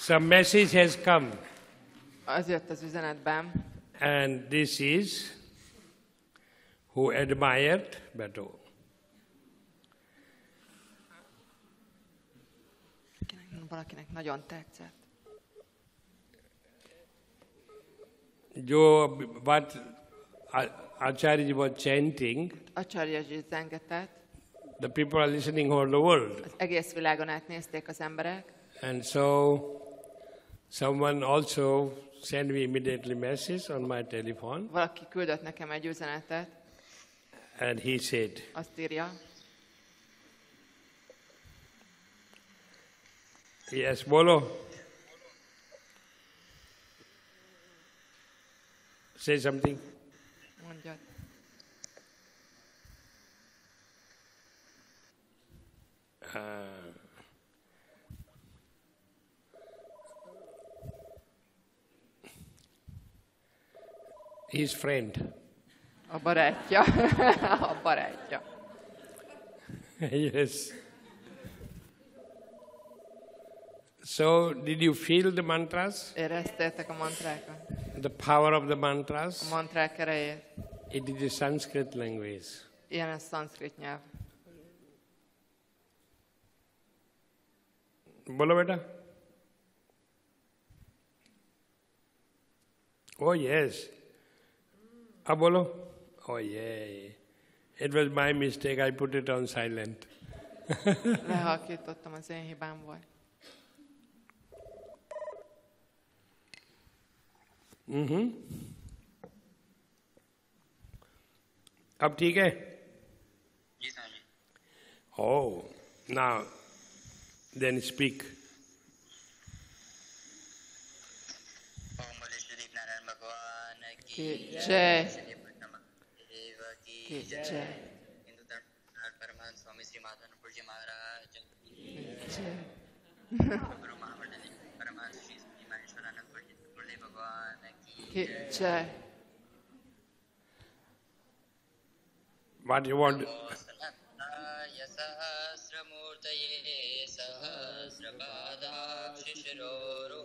Some message has come. Az jött az üzenetben. And this is who admired Beto. Valakinek nagyon tetszett. What Acharya was chanting, Acharyaji zengetett. the people are listening all the world. Az egész világon átnézték az emberek. And so someone also sent me immediately message on my telephone. Valaki küldött nekem egy üzenetet. And he said, Azt írja. yes, bolo. Say something. Mondjad. His friend. A barátja. A barátja. Yes. So, did you feel the mantras? Éreztétek a mantrákat? The power of the mantras? A mantrák erejét. It is a Sanskrit language. Ilyen a szanszkrit nyelv. Bolo beta. Oh yes. Bolo. Oh yeah. It was my mistake. I put it on silent. Lehalkítottam, az én hibám volt. अब ठीक है? Oh, now then speak. Ki jai. Ki jai. Parman स्वामी श्री माधवानंद जी महाराज Jai. गुरु महामंडली परमान श्री महेश्वरानंद जी गुरुदेव भगवान की Ki jai. What you want? सहस्रमूर्तये सहस्रपादाक्षिशिरोरुहाय